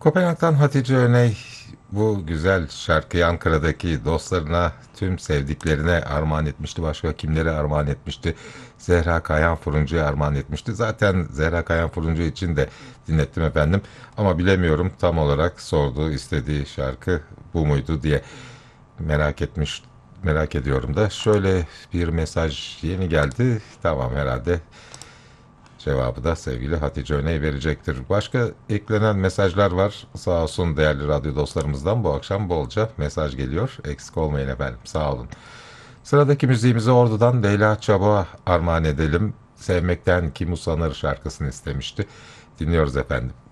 Kopenhag'dan Hatice Öney bu güzel şarkıyı Ankara'daki dostlarına, tüm sevdiklerine armağan etmişti. Başka kimlere armağan etmişti? Zehra Kayan Fırıncı'ya armağan etmişti. Zaten Zehra Kayan Fırıncı için de dinlettim efendim. Ama bilemiyorum tam olarak sorduğu, istediği şarkı bu muydu diye merak ediyorum da. Şöyle bir mesaj yeni geldi. Tamam, herhalde cevabı da sevgili Hatice Öney verecektir. Başka eklenen mesajlar var. Sağ olsun değerli radyo dostlarımızdan bu akşam bolca mesaj geliyor. Eksik olmayın efendim. Sağ olun. Sıradaki müziğimizi Ordu'dan Leyla Çabuk'a armağan edelim. Sevmekten Kim Usanır şarkısını istemişti. Dinliyoruz efendim.